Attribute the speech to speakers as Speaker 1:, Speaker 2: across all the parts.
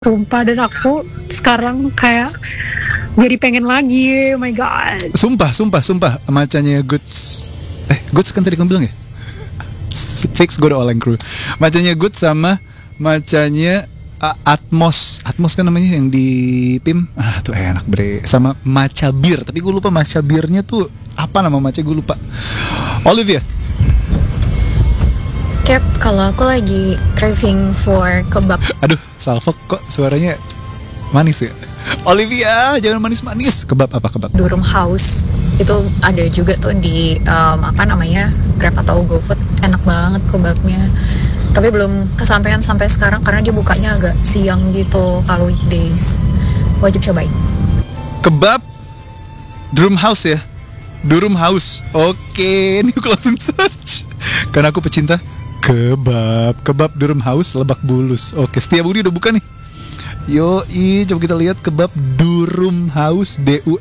Speaker 1: Sumpah, dan aku sekarang kayak jadi pengen lagi. Oh my god.
Speaker 2: Sumpah macanya Goods. Goods kan tadi kamu bilang ya? Fix gue udah all crew. Macanya Goods sama macanya Atmos kan namanya yang di PIM. Tuh enak bre. Sama matcha bir, tapi gue lupa matcha birnya tuh apa nama matcha, gue lupa. Olivia.
Speaker 3: Cap, kalau aku lagi craving for kebab.
Speaker 2: Aduh, Salfok kok suaranya manis ya? Olivia, jangan manis-manis. Kebab apa kebab?
Speaker 3: Durum House. Itu ada juga tuh di Grab atau GoFood. Enak banget kebabnya. Tapi belum kesampaian sampai sekarang karena dia bukanya agak siang gitu kalau weekdays. Wajib cobain.
Speaker 2: Kebab Durum House ya? Durum House. Oke, ini aku langsung search. Karena aku pecinta kebab Durum House Lebak Bulus. Oke, Setia Budi udah buka nih. Yoi, coba kita lihat kebab Durum House,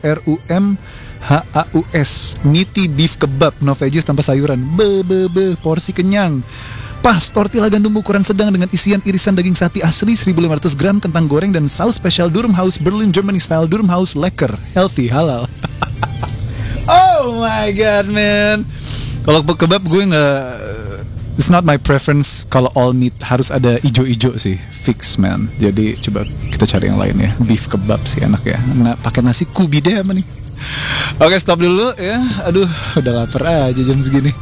Speaker 2: DURUMHAUS. Meaty beef kebab, no veggies tanpa sayuran. Porsi kenyang. Pas, tortilla gandum ukuran sedang dengan isian irisan daging sapi asli 1500 gram, kentang goreng dan saus spesial Durum House Berlin Germany style. Durum House lekker, healthy, halal. Oh my god man. Kalau kebab gue nggak, it's not my preference. Kalau all meat harus ada ijo-ijo sih, fix man. Jadi coba kita cari yang lain ya. Beef kebab sih enak ya. Nah, pakai nasi kubi deh apa nih? Oke, stop dulu ya. Aduh, udah lapar aja jam segini.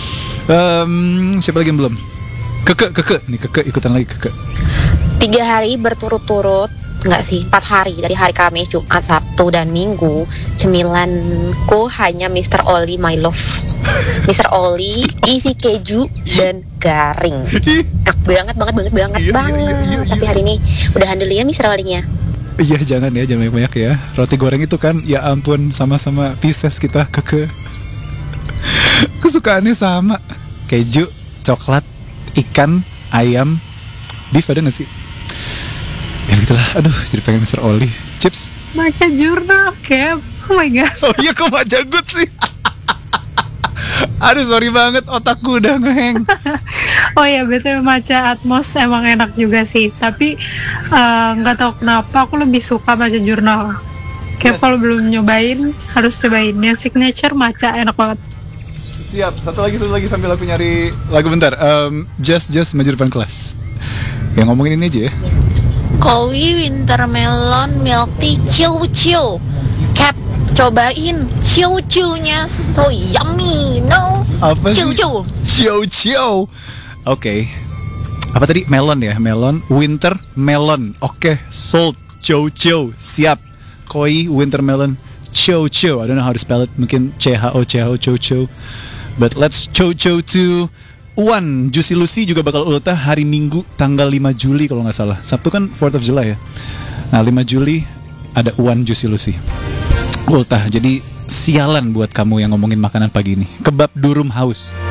Speaker 2: Siapa lagi yang belum? Keke nih, Keke ikutan lagi Keke.
Speaker 4: 3 hari berturut-turut, enggak sih, 4 hari, dari hari Kamis, Jumat, Sabtu, dan Minggu. Cemilanku hanya Mr. Oli My Love. Mr. Oli isi keju dan garing. Enak banget.
Speaker 2: Iya.
Speaker 4: Tapi hari ini udahan dulu ya Mr. Olinya.
Speaker 2: Iya, jangan banyak ya. Roti goreng itu kan, ya ampun, sama-sama Pisces kita, Keke. Kesukaannya sama. Keju, coklat, ikan, ayam, beef ada gak sih? Ya begitulah, aduh jadi pengen Mr. Oli. Chips?
Speaker 1: Matcha jurnal, Cap. Oh my god.
Speaker 2: Oh iya, kok matcha good sih? Aduh, sorry banget, otakku udah ngeheng.
Speaker 1: Oh ya, betul, matcha Atmos emang enak juga sih. Tapi nggak tahu kenapa aku lebih suka matcha jurnal. Kayak kalau belum nyobain, harus cobain. Yang signature matcha enak banget.
Speaker 2: Siap, satu lagi sambil aku nyari lagu bentar. Just maju depan kelas. Yang ngomongin ini aja ya.
Speaker 5: Kowi winter melon milk tea ciu. Cap, cobain ciu-ciunya, so yummy. No,
Speaker 2: Apa sih?
Speaker 5: ciu.
Speaker 2: Oke. Apa tadi? Melon ya, melon. Winter melon. Oke, sold. Ciu. Siap. Koi winter melon. Ciu. I don't know how to spell it. Mungkin CHO, ciu. But let's to One. Juicy Lucy juga bakal ultah hari Minggu tanggal 5 Juli kalau nggak salah. Sabtu kan 4th of July ya. Nah, 5 Juli ada One Juicy Lucy ultah. Jadi sialan buat kamu yang ngomongin makanan pagi ini. Kebab Durum House.